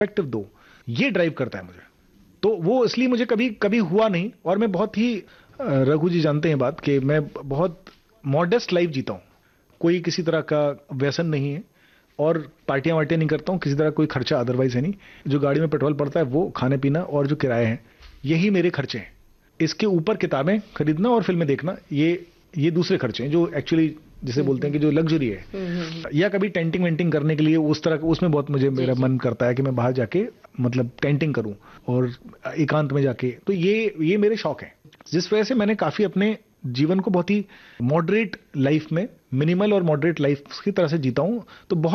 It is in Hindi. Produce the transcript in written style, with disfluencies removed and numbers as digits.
पर्सपेक्टिव दो, ये ड्राइव करता है मुझे। तो वो इसलिए मुझे कभी कभी हुआ नहीं, और मैं बहुत ही रघु जी जानते हैं बात कि मैं बहुत मॉडेस्ट लाइफ जीता हूँ, कोई किसी तरह का व्यसन नहीं है, और पार्टियां वार्टियां नहीं करता हूँ, किसी तरह कोई खर्चा अदरवाइज है नहीं। जो गाड़ी में पेट्रोल पड़ता है वो, खाने पीना और जो किराए हैं, यही मेरे खर्चे हैं। इसके ऊपर किताबें खरीदना और फिल्में देखना, ये दूसरे खर्चे हैं जो एक्चुअली जिसे बोलते हैं कि जो लग्जरी है। या कभी टेंटिंग वेंटिंग करने के लिए उस तरह, उसमें बहुत मुझे मेरा मन करता है कि मैं बाहर जाके मतलब टेंटिंग करूं और एकांत में जाके। तो ये मेरे शौक हैं, जिस वजह से मैंने काफी अपने जीवन को बहुत ही मॉडरेट लाइफ में, मिनिमल और मॉडरेट लाइफ की तरह से जीता हूं। तो बहुत